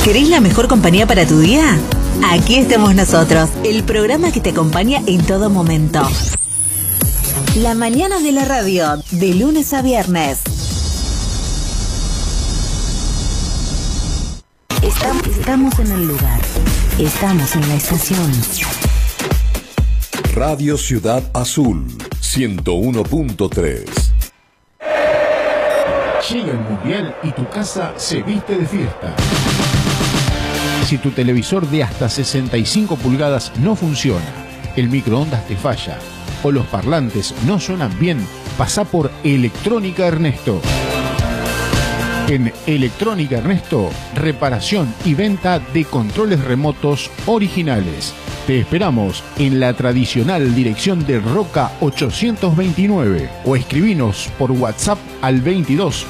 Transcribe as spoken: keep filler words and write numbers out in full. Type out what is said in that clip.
¿Querés la mejor compañía para tu día? Aquí estamos nosotros, el programa que te acompaña en todo momento. La mañana de la radio, de lunes a viernes. Estamos, estamos en el lugar. Estamos en la estación. Radio Ciudad Azul, ciento uno punto tres. Llega el Mundial y tu casa se viste de fiesta. Si tu televisor de hasta sesenta y cinco pulgadas no funciona, el microondas te falla o los parlantes no suenan bien, pasá por Electrónica Ernesto. En Electrónica Ernesto, reparación y venta de controles remotos originales. Te esperamos en la tradicional dirección de Roca ochocientos veintinueve o escribinos por WhatsApp al veintidós